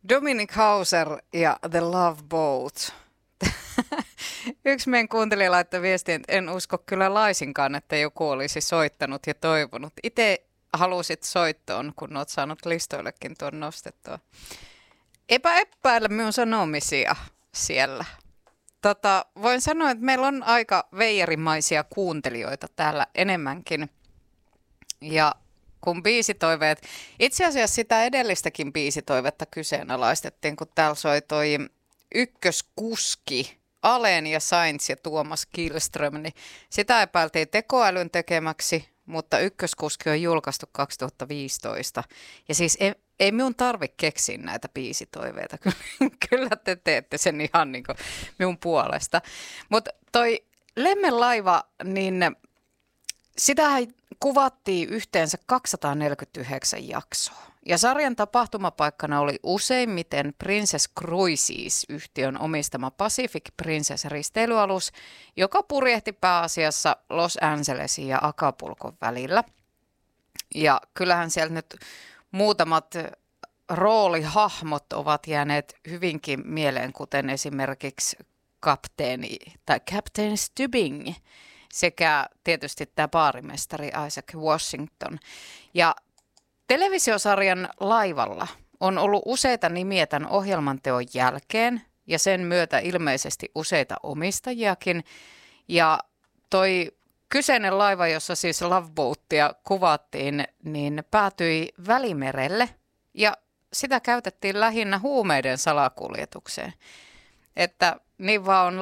Dominic Hauser ja The Love Boat. Yksi meidän kuuntelija laittoi viestiin, että en usko kyllä laisinkaan, että joku olisi soittanut ja toivonut. Itse halusit soittoon, kun olet saanut listoillekin tuon nostettua. Epäillä minun sanomisia siellä. Voin sanoa, että meillä on aika veijarimaisia kuuntelijoita täällä enemmänkin. Ja kun biisitoiveet, itse asiassa sitä edellistäkin biisitoivetta kyseenalaistettiin, kun täällä soi toi ykköskuski, Alen ja Sainz ja Tuomas Killström, niin sitä epäiltiin tekoälyn tekemäksi, mutta ykköskuski on julkaistu 2015. Ja siis ei minun tarvitse keksiä näitä biisitoiveita, kyllä te teette sen ihan niin kuin minun puolesta. Mutta toi Lemmenlaiva, niin sitähän kuvattiin yhteensä 249 jaksoa. Ja sarjan tapahtumapaikkana oli useimmiten Princess Cruises-yhtiön omistama Pacific Princess risteilyalus, joka purjehti pääasiassa Los Angelesin ja Acapulcon välillä. Ja kyllähän siellä nyt muutamat roolihahmot ovat jääneet hyvinkin mieleen, kuten esimerkiksi Captain Stubbing sekä tietysti tämä baarimestari Isaac Washington. Ja televisiosarjan Laivalla on ollut useita nimiä tämän ohjelmanteon jälkeen ja sen myötä ilmeisesti useita omistajiakin. Ja toi kyseinen laiva, jossa siis Love Boatia kuvattiin, niin päätyi Välimerelle ja sitä käytettiin lähinnä huumeiden salakuljetukseen. Että niin vaan on